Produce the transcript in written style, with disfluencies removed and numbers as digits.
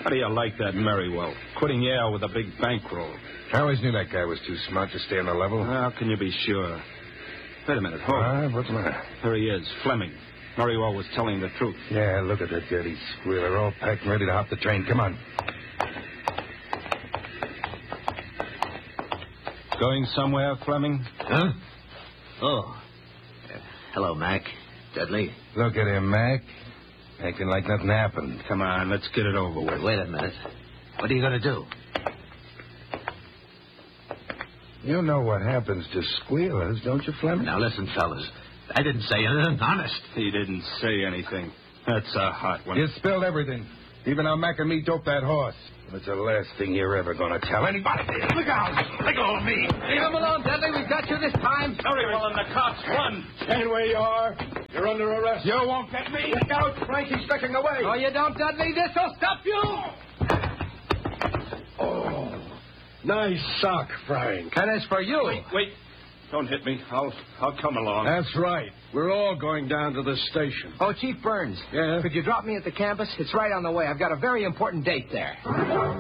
How do you like that Merriwell? Quitting Yale with a big bankroll. I always knew that guy was too smart to stay on the level. How can you be sure? Wait a minute, hold. What's the matter? There he is, Fleming. Merriwell was telling the truth. Yeah, look at that dirty squealer, all packed and ready to hop the train. Come on. Going somewhere, Fleming? Huh? Oh. Hello, Mac. Dudley. Look at him, Mac. Acting like nothing happened. Come on, let's get it over with. Wait a minute. What are you going to do? You know what happens to squealers, don't you, Fleming? Now, listen, fellas. I didn't say anything. Honest. He didn't say anything. That's a hot one. You spilled everything. Even how Mac and me doped that horse. It's the last thing you're ever going to tell anybody. Look out! Let go of me! Leave him alone, Dudley. We've got you this time. Merriwell and the cops, run! Stand where you are. You're under arrest. You won't get me! Look out, Frankie's sticking away. Oh, you don't, Dudley? This'll stop you! Oh, nice sock, Frank. And as for you... Wait. Don't hit me. I'll come along. That's right. We're all going down to the station. Oh, Chief Burns. Yeah? Could you drop me at the campus? It's right on the way. I've got a very important date there.